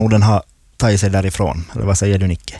Och den har tagit sig därifrån. Eller vad säger du, Nicke?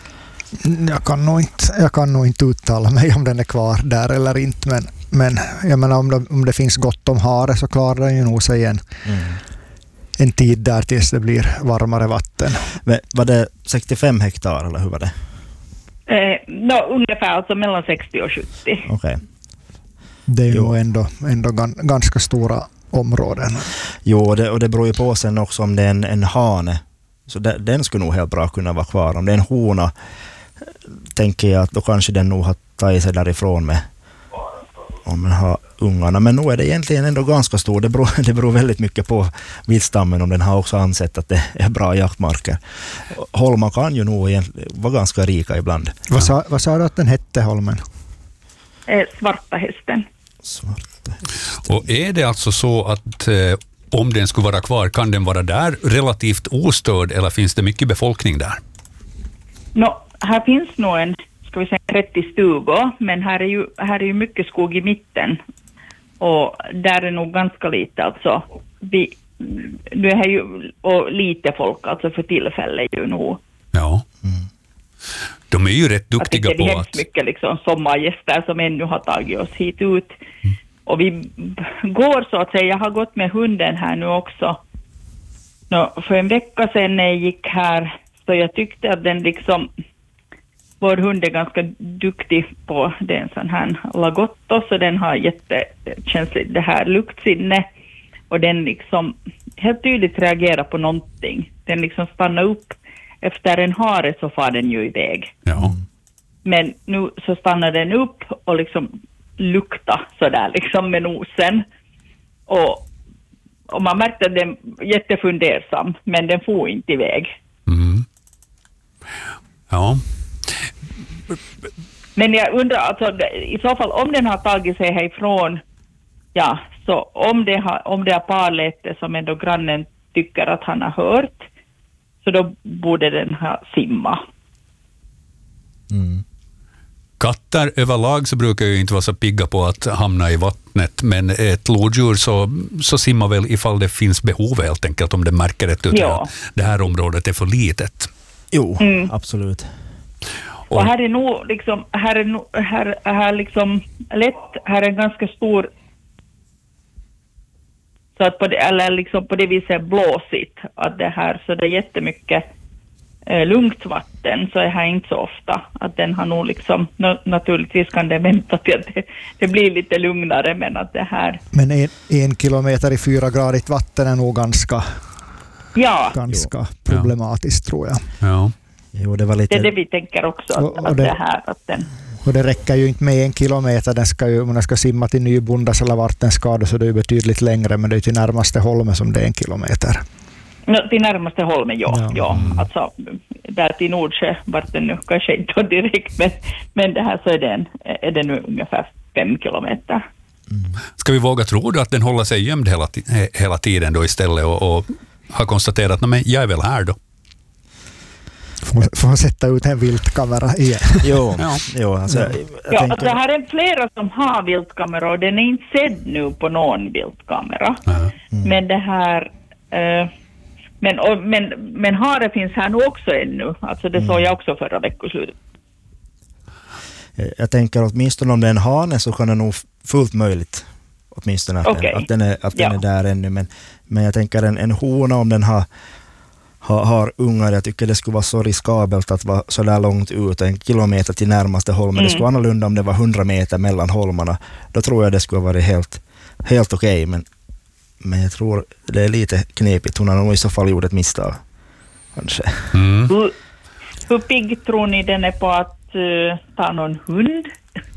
Jag kan nog inte uttala mig om den är kvar där eller inte. Men jag menar, om det finns gott om hare så klarar den ju nog sig en tid där tills det blir varmare vatten. Men var det 65 hektar eller hur var det? Ungefär alltså mellan 60 och 70. Okej. Det är ju nog ändå ganska stora områden. Jo, och det beror ju på sen också om det är en hane. Så den skulle nog helt bra kunna vara kvar. Om det är en hona tänker jag att då kanske den nog har tagit sig därifrån med om man har ungarna. Men nu är det egentligen ändå ganska stor. Det beror väldigt mycket på viltstammen om den har också ansett att det är bra jaktmarker. Holmar kan ju nog vara ganska rika ibland. Vad sa du att den hette, holmen? Svarta hästen. Och är det alltså så att om den skulle vara kvar, kan den vara där relativt ostörd eller finns det mycket befolkning där? Här finns nog en 30 stugor, men här är ju mycket skog i mitten och där är nog ganska lite alltså. Nu är ju och lite folk alltså för tillfället ju nog. Ja. De är ju rätt duktiga på att... Det är hemskt mycket liksom sommargäster som ännu har tagit oss hit ut. Och vi går så att säga, jag har gått med hunden här nu också. För en vecka sedan när jag gick här så jag tyckte att den liksom, vår hund är ganska duktig på den sån här lagotto, så den har jättekänsligt det här luktsinne och den liksom helt tydligt reagerar på någonting. Den liksom stannar upp efter en hare så far den ju iväg. Ja. Men nu så stannar den upp och liksom lukta sådär liksom med nosen. Och man märkte att den är jättefundersam, men den får inte iväg. Mm. Ja. Men jag undrar alltså, i så fall om den har tagit sig härifrån, ja, så om det är parläte som ändå grannen tycker att han har hört, så då borde den ha simma. Mm. Katter överlag så brukar ju inte vara så pigga på att hamna i vattnet, men ett lodjur så simmar väl ifall det finns behov helt enkelt, om det märker att det här området är för litet. Jo, absolut. Och här är nog liksom, här liksom lätt, här är en ganska stor, så att på det viset blåsigt att det här, så det är jättemycket lugnt vatten, så är här inte så ofta att den har nog liksom, naturligtvis kan det vänta till att det blir lite lugnare, men att det här... Men 1 kilometer i 4-gradigt vatten är nog ganska problematiskt, tror jag. Ja. Jo, det var lite... Det är det vi tänker också, att det här, att den... Och det räcker ju inte med 1 kilometer, om den ska simma till Nybondas eller vart den ska, så det är ju betydligt längre, men det är till närmaste holme som det är 1 kilometer. Till närmaste holme, ja. Alltså, där till Nordsjö, vart den nu kanske inte direkt, men det här så är det nu ungefär 5 kilometer. Ska vi våga tro då att den håller sig gömd hela tiden då istället och har konstaterat att jag är väl här då? Får sätta ut en viltkamera igen. Alltså här är flera som har viltkamera och den är inte sedd nu på någon viltkamera. Men det här... Men hare finns här nu också ännu. Alltså det såg jag också förra veckoslutet. Jag tänker åtminstone om det är en hane så kan det nog fullt möjligt. Åtminstone att den är där ännu. Men jag tänker en hona, om den har ungar, jag tycker det skulle vara så riskabelt att vara så där långt ut, 1 kilometer till närmaste holm. Det skulle vara annorlunda om det var 100 meter mellan holmarna. Då tror jag det skulle vara helt okej. Men jag tror det är lite knepigt. Hon har nog i så fall gjort ett misstag. Kanske. Hur pigg tror ni den är på att ta någon hund?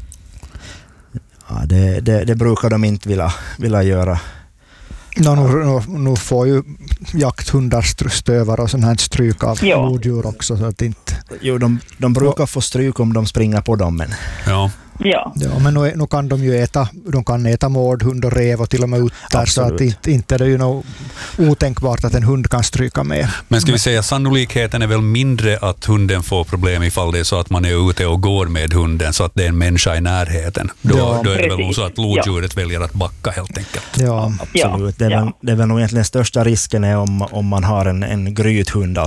Ja, det brukar de inte vilja göra. Nu får ju jakthundar stövar och sån här stryk av lodjur också. Så att inte... Jo, de brukar få stryk om de springer på dem. Men... Ja. Ja. Ja, men nu kan de ju äta mårdhund och rev och till och med utter, så att inte är det ju nog otänkbart att en hund kan stryka med. Men ska vi säga sannolikheten är väl mindre att hunden får problem ifall det är så att man är ute och går med hunden så att det är en människa i närheten. Då är det väl nog så att lodjuret väljer att backa helt enkelt. Ja, absolut. Det är väl nog egentligen största risken är om man har en grythund.